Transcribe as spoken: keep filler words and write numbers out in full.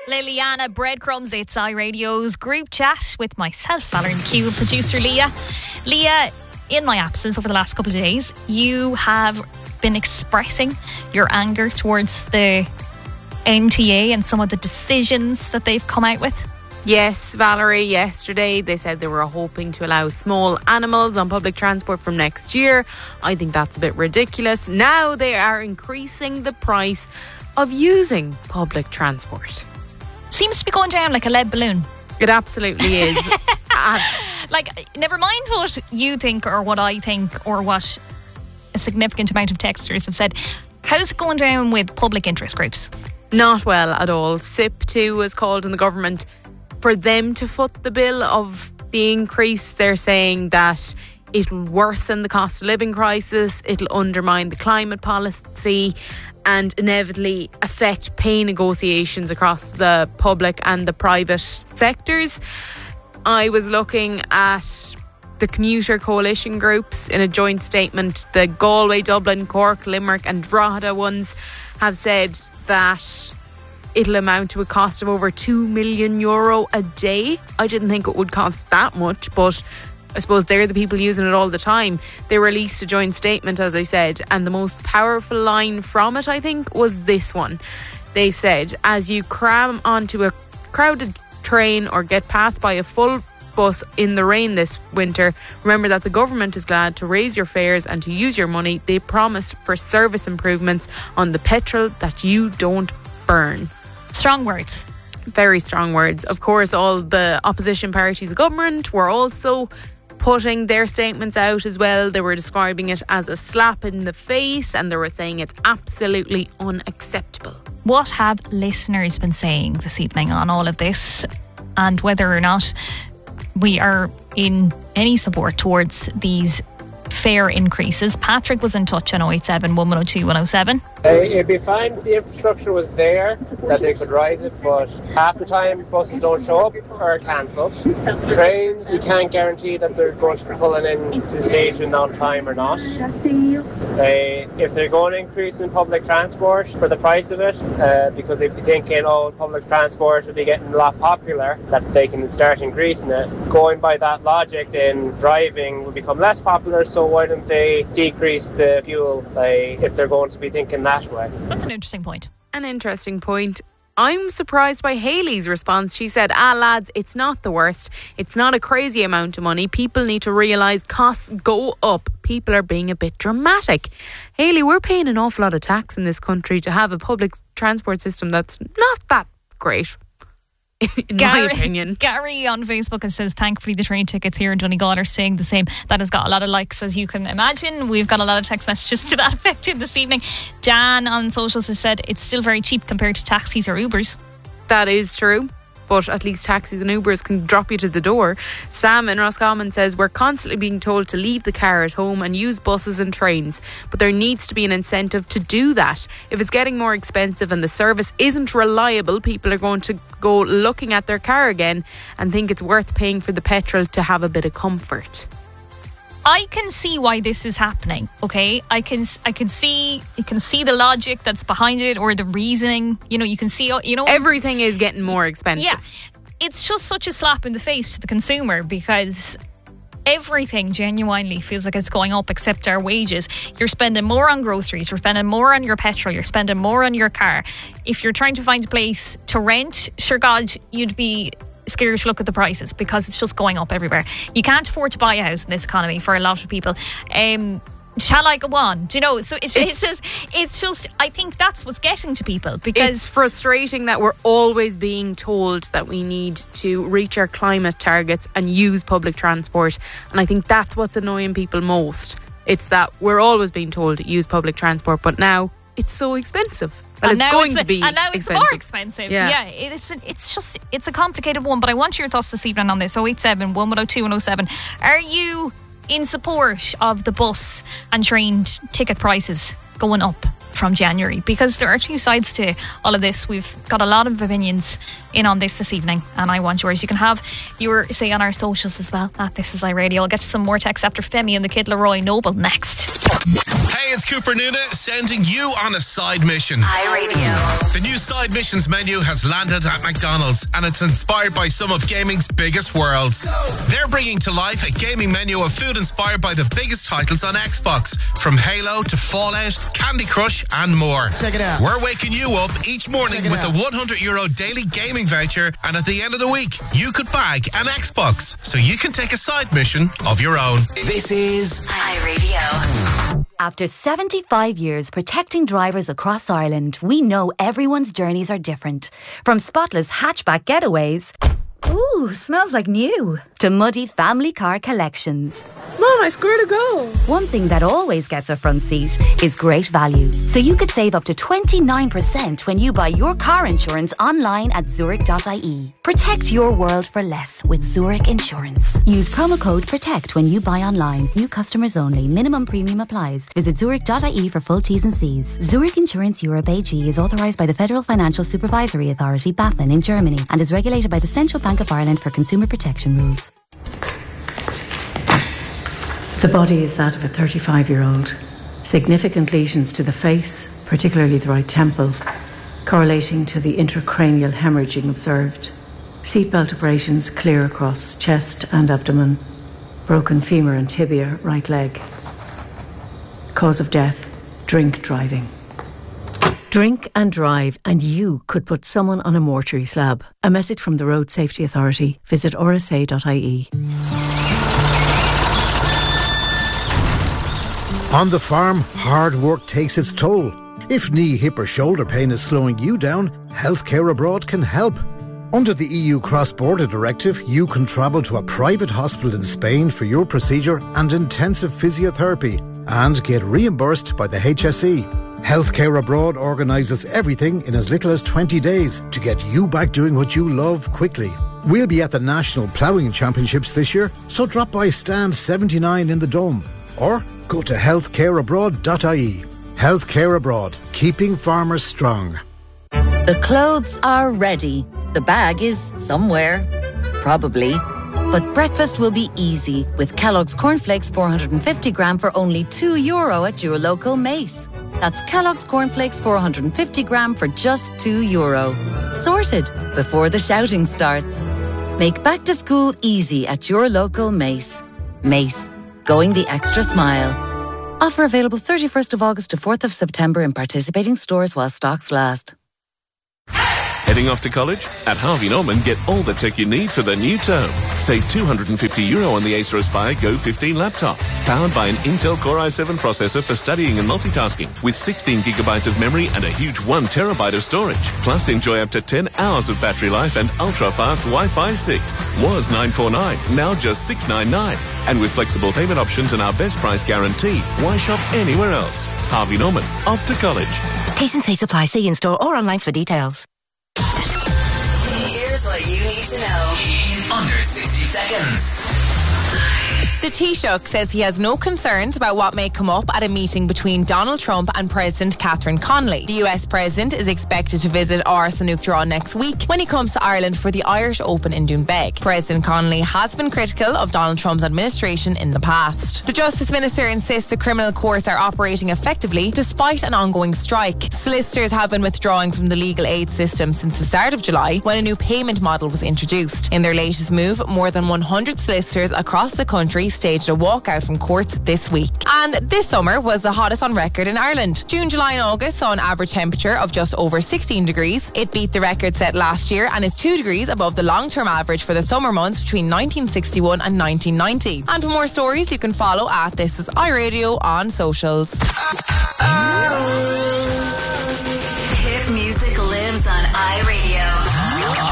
Liliana, Breadcrumbs, it's iRadio's group chat with myself, Valerie McHugh, and producer Leah. Leah, in my absence over the last couple of days, you have been expressing your anger towards the N T A and some of the decisions that they've come out with. Yes, Valerie, yesterday they said they were hoping to allow small animals on public transport from next year. I think that's a bit ridiculous. Now they are increasing the price of using public transport. Seems to be going down like a lead balloon. It absolutely is. uh, like, never mind what you think or what I think or what a significant amount of texters have said. How's it going down with public interest groups? Not well at all. S I P two was called in the government for them to foot the bill of the increase. They're saying that it'll worsen the cost of living crisis, it'll undermine the climate policy and inevitably affect pay negotiations across the public and the private sectors. I was looking at the commuter coalition groups in a joint statement. The Galway, Dublin, Cork, Limerick and Drogheda ones have said that it'll amount to a cost of over two million euro a day. I didn't think it would cost that much, but I suppose they're the people using it all the time. They released a joint statement, as I said, and the most powerful line from it, I think, was this one. They said, as you cram onto a crowded train or get passed by a full bus in the rain this winter, remember that the government is glad to raise your fares and to use your money they promised for service improvements on the petrol that you don't burn. Strong words. Very strong words. Of course, all the opposition parties of government were also putting their statements out as well. They were describing it as a slap in the face and they were saying it's absolutely unacceptable. What have listeners been saying this evening on all of this and whether or not we are in any support towards these fare increases? Patrick was in touch on oh eight seven, one oh two, one oh seven. Uh, it'd be fine if the infrastructure was there, that they could rise it, but half the time buses don't show up or are cancelled. Trains, you can't guarantee that they're going to be pulling in to the station on time or not. Uh, if they're going to increase in public transport for the price of it, uh, because they'd be thinking, oh, public transport will be getting a lot popular, that they can start increasing it. Going by that logic, then driving will become less popular, so why don't they decrease the fuel uh, if they're going to be thinking that way? That's an interesting point. An interesting point. I'm surprised by Hayley's response. She said, ah lads, it's not the worst. It's not a crazy amount of money. People need to realise costs go up. People are being a bit dramatic. Hayley, we're paying an awful lot of tax in this country to have a public transport system that's not that great. In Gary, my opinion. Gary on Facebook says, thankfully the train tickets here in Donegal are saying the same. That has got a lot of likes, as you can imagine. We've got a lot of text messages to that effect in this evening. Dan on socials has said it's still very cheap compared to taxis or Ubers. That is true, but at least taxis and Ubers can drop you to the door. Sam in Roscommon says, we're constantly being told to leave the car at home and use buses and trains, but there needs to be an incentive to do that. If it's getting more expensive and the service isn't reliable, people are going to go looking at their car again and think it's worth paying for the petrol to have a bit of comfort. I can see why this is happening, okay? I can I can see you can see the logic that's behind it or the reasoning. You know, you can see, you know, everything is getting more expensive. Yeah. It's just such a slap in the face to the consumer because everything genuinely feels like it's going up except our wages. You're spending more on groceries, you're spending more on your petrol, you're spending more on your car. If you're trying to find a place to rent, sure God, you'd be scared to look at the prices because it's just going up everywhere. You can't afford to buy a house in this economy for a lot of people. Um, shall I go on? Do you know? So it's, it's, it's just, it's just, I think that's what's getting to people because it's frustrating that we're always being told that we need to reach our climate targets and use public transport. And I think that's what's annoying people most. It's that we're always being told to use public transport, but now it's so expensive. Well, and it's now going it's, to be and now it's expensive. more expensive. Yeah, yeah it is, it's just, it's a complicated one, but I want your thoughts this evening on this. oh eight seven, one oh two, one oh seven. Are you in support of the bus and train ticket prices going up? from January, because there are two sides to all of this. We've got a lot of opinions in on this this evening, and I want yours. You can have your say on our socials as well at This Is iRadio. I'll get to some more texts after Femi and the Kid Leroy Noble next. Hey, it's Cooper Noonan sending you on a side mission. iRadio. The new side missions menu has landed at McDonald's, and it's inspired by some of gaming's biggest worlds. They're bringing to life a gaming menu of food inspired by the biggest titles on Xbox, from Halo to Fallout, Candy Crush and more. Check it out. We're waking you up each morning with out. a one hundred euro daily gaming voucher, and at the end of the week you could bag an Xbox so you can take a side mission of your own. This is iRadio. After seventy-five years protecting drivers across Ireland, we know everyone's journeys are different. From spotless hatchback getaways, ooh, smells like new, to muddy family car collections. Mom, I scored a goal. One thing that always gets a front seat is great value. So you could save up to twenty-nine percent when you buy your car insurance online at Zurich dot I E. Protect your world for less with Zurich Insurance. Use promo code PROTECT when you buy online. New customers only. Minimum premium applies. Visit Zurich dot I E for full T's and C's. Zurich Insurance Europe A G is authorised by the Federal Financial Supervisory Authority, BaFin, in Germany, and is regulated by the Central Bank of Ireland for consumer protection rules. The body is that of a thirty-five-year-old. Significant lesions to the face, particularly the right temple, correlating to the intracranial hemorrhaging observed. Seatbelt abrasions clear across chest and abdomen. Broken femur and tibia, right leg. Cause of death, drink driving. Drink and drive, and you could put someone on a mortuary slab. A message from the Road Safety Authority. Visit R S A dot I E. On the farm, hard work takes its toll. If knee, hip or shoulder pain is slowing you down, Healthcare Abroad can help. Under the E U Cross-Border Directive, you can travel to a private hospital in Spain for your procedure and intensive physiotherapy and get reimbursed by the H S E. Healthcare Abroad organises everything in as little as twenty days to get you back doing what you love quickly. We'll be at the National Ploughing Championships this year, so drop by stand seventy-nine in the Dome. Or go to healthcare abroad dot I E. Healthcare Abroad, keeping farmers strong. The clothes are ready. The bag is somewhere, probably. But breakfast will be easy with Kellogg's Cornflakes four hundred fifty gram for only two euro at your local Mace. That's Kellogg's Cornflakes four hundred fifty gram for just two euro. Sorted before the shouting starts. Make back to school easy at your local Mace. Mace. Going the extra smile. Offer available thirty-first of August to fourth of September in participating stores while stocks last. Heading off to college? At Harvey Norman, get all the tech you need for the new term. Save two hundred fifty euro on the Acer Aspire Go fifteen laptop. Powered by an Intel Core i seven processor for studying and multitasking. With sixteen gigabytes of memory and a huge one terabyte of storage. Plus, enjoy up to ten hours of battery life and ultra-fast Wi-Fi six. Was nine forty-nine, now just six ninety-nine. And with flexible payment options and our best price guarantee, why shop anywhere else? Harvey Norman, off to college. T's and C's apply. See in-store or online for details. Here's what you need to know in under sixty seconds. The Taoiseach says he has no concerns about what may come up at a meeting between Donald Trump and President Catherine Connolly. The U S President is expected to visit Áras an Uachtaráin next week when he comes to Ireland for the Irish Open in Doonbeg. President Connolly has been critical of Donald Trump's administration in the past. The Justice Minister insists the criminal courts are operating effectively despite an ongoing strike. Solicitors have been withdrawing from the legal aid system since the start of July when a new payment model was introduced. In their latest move, more than one hundred solicitors across the country staged a walkout from courts this week. And this summer was the hottest on record in Ireland. June, July and August saw an average temperature of just over sixteen degrees. It beat the record set last year and is two degrees above the long-term average for the summer months between nineteen sixty-one and nineteen ninety. And for more stories, you can follow at This Is iRadio on socials.